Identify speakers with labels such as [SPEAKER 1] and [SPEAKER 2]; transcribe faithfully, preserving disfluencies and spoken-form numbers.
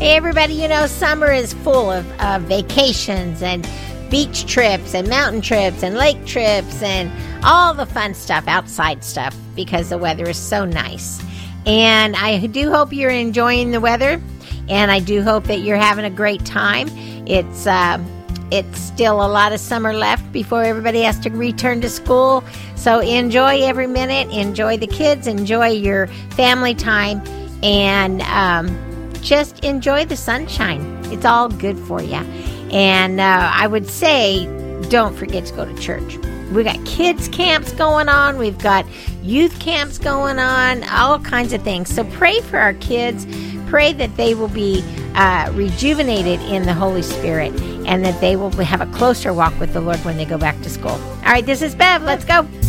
[SPEAKER 1] Hey, everybody, you know, summer is full of uh, vacations and beach trips and mountain trips and lake trips and all the fun stuff, outside stuff, because the weather is so nice. And I do hope you're enjoying the weather, and I do hope that you're having a great time. It's uh, it's still a lot of summer left before everybody has to return to school. So enjoy every minute, enjoy the kids, enjoy your family time, and um, just enjoy the sunshine. It's all good for you. And uh, I would say, don't forget to go to church. We got kids camps going on. We've got youth camps going on, all kinds of things. So pray for our kids. Pray that they will be uh, rejuvenated in the Holy Spirit and that they will have a closer walk with the Lord when they go back to school. All right, this is Bev. Let's go.